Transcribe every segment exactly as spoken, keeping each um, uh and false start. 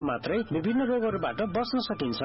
मात्रै विभिन्न रोगहरूबाट बच्न सकिन्छ।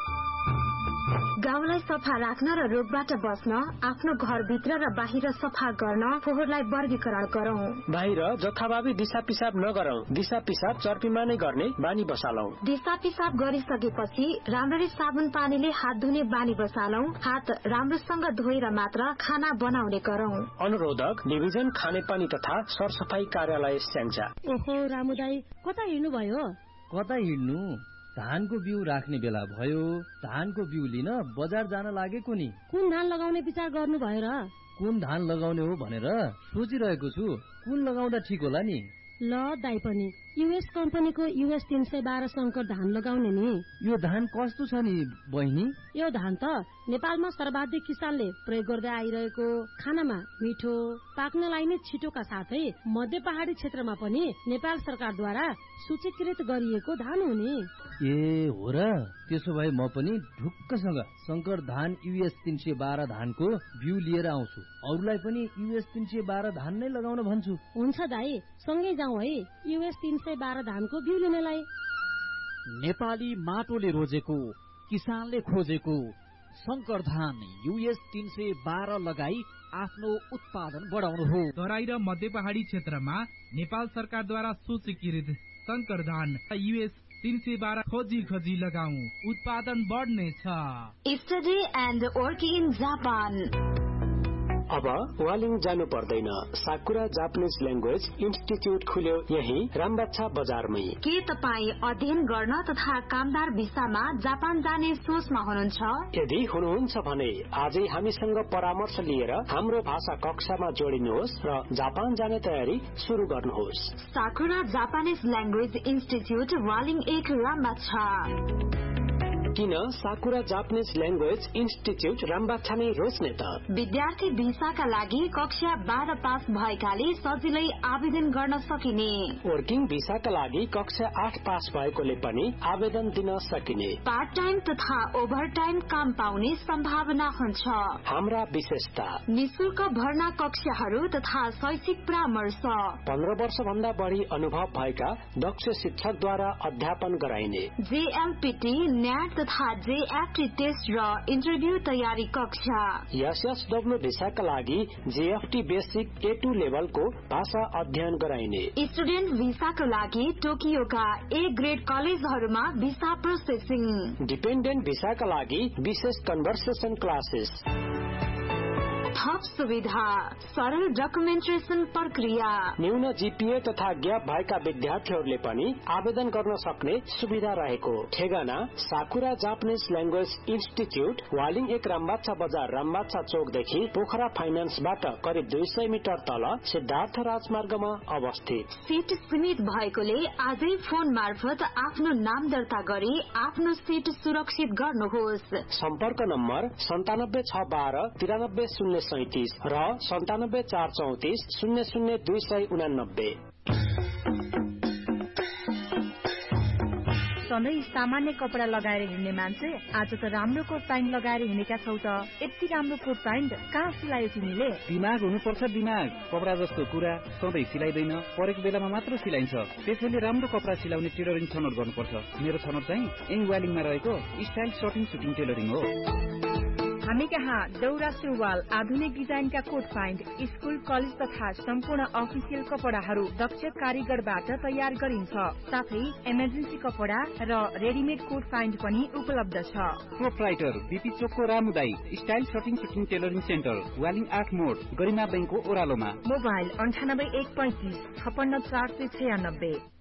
गाउँलाई सफा राख्न र रोगबाट बच्न आफ्नो घरभित्र र बाहिर सफा गर्न फोहोरलाई वर्गीकरण गरौं। बाहिर जथाभावी दिशा पिसाब नगरौं। दिशा पिसाब चर्पीमा नै गर्ने बानी बसालौं। दिशा पिसाब गरिसकेपछि राम्ररी साबुन पानीले हात धुने बानी बसालौं। हात राम्रोसँग धोएर मात्र खाना बनाउने गरौं। अनुरोधक डिभिजन खानेपानी तथा सरसफाई कार्यालय स्याङ्जा। ओहो रामु दाई कता हिँड्नु भयो? कता हिँड्नु, धानको बिउ राख्ने बेला भयो। धानको बिउ लिन बजार जान लागेको नि। कुन धान लगाउने विचार गर्नु भयो र? कुन धान लगाउने हो भनेर सोचिरहेको छु। कुन लगाउँदा ठिक होला नि? ल दाई पनि यूएस कम्पनीको यूएस तीन सय बाह्र शंकर धान लगाउने नि। यो धान कस्तो छ नि बहिनी? यो धान त नेपालमा सर्वाधिक किसानले प्रयोग गर्दै आइरहेको, खानामा मिठो, पाक्नलाई नै छिटोका साथै मध्य पहाडी क्षेत्रमा पनि नेपाल सरकारद्वारा सूचीकृत गरिएको धान हो नि। ए हो र, त्यसो भए म पनि ढुक्कसँग शंकर धान यूएस तीन सय बाह्र धानको बिउ लिएर आउँछु। अरूलाई पनि यूएस तीन सय बाह्र धान नै लगाउन भन्छु। हुन्छ दाई, सँगै जाउँ है यूएस तीन सय बाह्र धानको बिउ लिनलाई। नेपाली माटोले रोजेको, किसानले खोजेको शंकर धान यूएस तीन सय बाह्र लगाई आफ्नो उत्पादन बढाउनु हो। तराई र मध्य पहाडी क्षेत्रमा नेपाल सरकारद्वारा सूचीकृत शंकर धान यूएस तीन सय बाह्र खोजी खोजी लगाऊ, उत्पादन बढ्नेछ। Study and work in Japan. अब वालिङ जानु पर्दैन। साकुरा जापानिज ल्याङ्ग्वेज इन्स्टिट्युट खुल्यो यही रामबाछा बजारमै। के तपाईँ अध्ययन गर्न तथा कामदार भिसामा जापान जाने सोचमा हुनुहुन्छ? यदि हुनुहुन्छ भने आजै हामीसँग परामर्श लिएर हाम्रो भाषा कक्षामा जोडिनुहोस् र जापान जाने तयारी सुरु गर्नुहोस्। साकुरा जापानिज ल्याङ्ग्वेज इन्स्टिट्युट वालिङ एक रामबाछा। किन साकुरा जापानिज ल्याङ्ग्वेज इन्स्टिट्युट रामबाछा नै रोज्ने त? विद्यार्थी भिसाका लागि कक्षा बाह्र पास भएकाले सजिलै आवेदन गर्न सकिने। वर्किङ भिसाका लागि कक्षा आठ पास भएकोले पनि आवेदन दिन सकिने। पार्ट टाइम तथा ओभर टाइम काम पाउने सम्भावना हुन्छ। हाम्रा विशेषता: निशुल्क भर्ना कक्षाहरू तथा शैक्षिक परामर्श। पन्ध्र वर्ष भन्दा बढ़ी अनुभव भएका दक्ष शिक्षकद्वारा अध्यापन गराइने। जेएलपीटी, न्याट तथा जेएफटी टेस्ट र इन्टरभ्यू तयारी कक्षा। एसएसडब्ल्यू भिसाका लागि जेएफटी बेसिक ए टू लेभलको भाषा अध्ययन गराइने। स्टुडेन्ट भिसाको लागि टोकियोका ए ग्रेड कलेजहरूमा भिसा प्रोसेसिङ। डिपेन्डेन्ट भिसाका लागि विशेष कन्भर्सेसन क्लासेस। थप सुविधा, सरल डकुमेन्टेसन प्रक्रिया। न्यून जीपीए तथा ग्याप भएका विद्यार्थीहरूले पनि आवेदन गर्न सक्ने सुविधा रहेको। ठेगाना साकुरा जापानिज ल्याङ्ग्वेज इन्स्टिट्युट, वालिङ एक रामबाछा बजार, रामबाछा चौकदेखि पोखरा फाइनान्सबाट करिब दुई सय मिटर तल सिद्धार्थ राजमार्गमा अवस्थित। सीट सीमित भएकोले आजै फोन मार्फत आफ्नो नाम दर्ता गरी आफ्नो सीट सुरक्षित गर्नुहोस्। सम्पर्क नम्बर सन्तानब्बे छ बाह्र तिरानब्बे शून्य सैतिस र सन्तानब्बे चार चौतिस शून्य शून्य दुई सय उनानब्बे। सधैँ सामान्य कपडा लगाएर हिँड्ने मान्छे आज त राम्रो कोट प्यान्ट लगाएर हिँडेका छौ त। यति राम्रो कोट प्यान्ट कहाँ सिलायो तिमीले? दिमाग हुनुपर्छ, दिमाग। कपडा जस्तो कुरा सधैँ सिलाइदैन, परेको बेलामा मात्र सिलाइन्छ। त्यसैले राम्रो कपडा सिलाउने टेलरिङ छनौट गर्नुपर्छ। मेरो छनौट चाहिँ यही वालिङमा रहेको स्टाइल सर्टिङ सुटिङ टेलरिङ हो। हामी कहाँ दौरा सुरुवाल, आधुनिक डिजाइनका कोट प्यान्ट, स्कुल कलेज तथा सम्पूर्ण अफिसियल कपडाहरू दक्ष कारीगरबाट तयार गरिन्छ। साथै इमर्जेन्सी कपडा र रेडिमेड कोट प्यान्ट पनि उपलब्ध छ। प्रोप्राइटर बीपी चोकको रामुदाई style shirting shooting tailoring centre, Waling आठ मोड, गरिमा बैंकको ओह्रालोमा। मोबाइल अन्ठानब्बे एक पैंतिस छप्पन्न चार सय छयानब्बे।